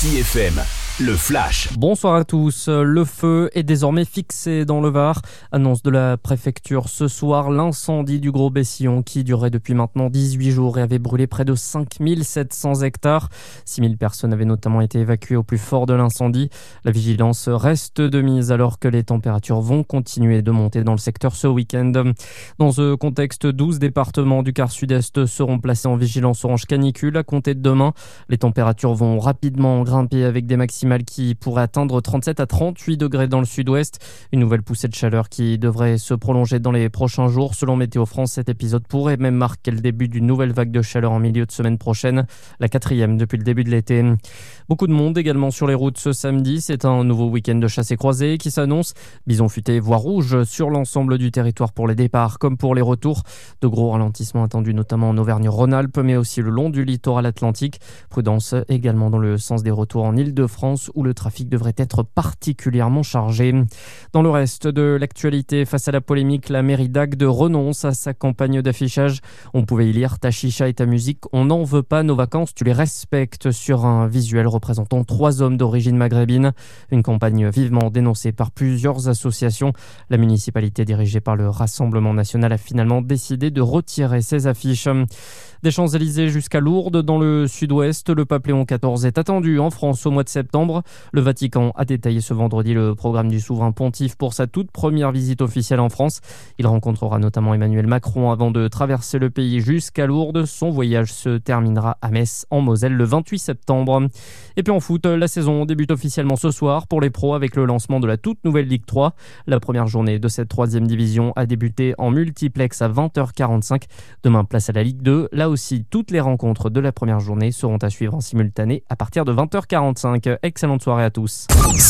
Ici FM, le flash. Bonsoir à tous. Le feu est désormais fixé dans le Var. Annonce de la préfecture ce soir. L'incendie du Gros Bessillon qui durait depuis maintenant 18 jours et avait brûlé près de 5700 hectares. 6000 personnes avaient notamment été évacuées au plus fort de l'incendie. La vigilance reste de mise alors que les températures vont continuer de monter dans le secteur ce week-end. Dans ce contexte, 12 départements du quart sud-est seront placés en vigilance orange canicule à compter de demain. Les températures vont rapidement grimper avec des maximales qui pourraient atteindre 37 à 38 degrés dans le sud-ouest. Une nouvelle poussée de chaleur qui devrait se prolonger dans les prochains jours. Selon Météo France, cet épisode pourrait même marquer le début d'une nouvelle vague de chaleur en milieu de semaine prochaine, la 4e depuis le début de l'été. Beaucoup de monde également sur les routes ce samedi. C'est un nouveau week-end de chasse et croisée qui s'annonce. Bison futé, voie rouge sur l'ensemble du territoire pour les départs comme pour les retours. De gros ralentissements attendus notamment en Auvergne-Rhône-Alpes, mais aussi le long du littoral atlantique. Prudence également dans le sens des retours en Île-de-France où le trafic devrait être particulièrement chargé. Dans le reste de l'actualité, face à la polémique, la mairie d'Agde renonce à sa campagne d'affichage. On pouvait y lire « Ta chicha et ta musique, on n'en veut pas, nos vacances, tu les respectes » sur un visuel représentant 3 hommes d'origine maghrébine. Une campagne vivement dénoncée par plusieurs associations. La municipalité dirigée par le Rassemblement national a finalement décidé de retirer ses affiches. Des Champs-Élysées jusqu'à Lourdes, dans le sud-ouest, le pape Léon XIV est attendu en France au mois de septembre. Le Vatican a détaillé ce vendredi le programme du souverain pontife pour sa toute première visite officielle en France. Il rencontrera notamment Emmanuel Macron avant de traverser le pays jusqu'à Lourdes. Son voyage se terminera à Metz, en Moselle, le 28 septembre. Et puis en foot, la saison débute officiellement ce soir pour les pros avec le lancement de la toute nouvelle Ligue 3. La première journée de cette 3e division a débuté en multiplex à 20h45. Demain, place à la Ligue 2. Là aussi, toutes les rencontres de la première journée seront à suivre en simultané à partir de 20h45. Excellente soirée à tous.